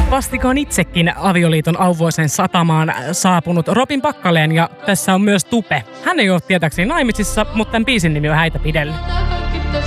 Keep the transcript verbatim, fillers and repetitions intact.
Vastikään itsekin avioliiton auvoisen satamaan saapunut Robin Packalén ja tässä on myös Tupe. Hän ei ole tietääkseni naimisissa, mutta tämän biisin nimi on Häitä pidellyt.